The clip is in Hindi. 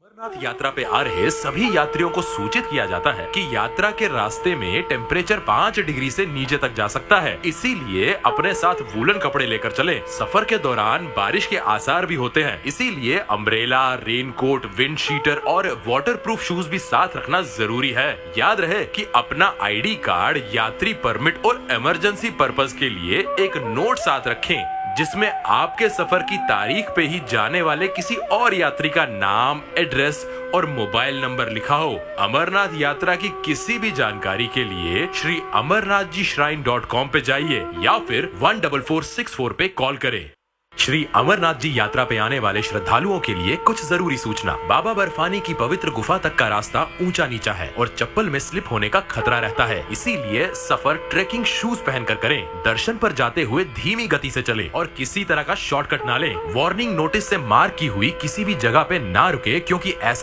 अमरनाथ यात्रा पे आ रहे सभी यात्रियों को सूचित किया जाता है कि यात्रा के रास्ते में टेम्परेचर 5 डिग्री से नीचे तक जा सकता है। इसीलिए अपने साथ वूलन कपड़े लेकर चलें। सफर के दौरान बारिश के आसार भी होते हैं, इसीलिए अम्ब्रेला, रेनकोट, विंड शीटर और वाटरप्रूफ शूज भी साथ रखना जरूरी है। याद रहे कि अपना आईडी कार्ड, यात्री परमिट और इमरजेंसी पर्पज के लिए एक नोट साथ रखें जिसमें आपके सफर की तारीख पे ही जाने वाले किसी और यात्री का नाम, एड्रेस और मोबाइल नंबर लिखा हो। अमरनाथ यात्रा की किसी भी जानकारी के लिए श्री amarnathjishrine.com पे जाइए या फिर 14464 पे कॉल करें। श्री अमरनाथ जी यात्रा पे आने वाले श्रद्धालुओं के लिए कुछ जरूरी सूचना। बाबा बर्फानी की पवित्र गुफा तक का रास्ता ऊंचा नीचा है और चप्पल में स्लिप होने का खतरा रहता है, इसीलिए सफर ट्रेकिंग शूज पहनकर करें। दर्शन पर जाते हुए धीमी गति से चलें और किसी तरह का शॉर्टकट ना लें। वार्निंग नोटिस से मार्क की हुई किसी भी जगह पे ना रुके, क्योंकि ऐसा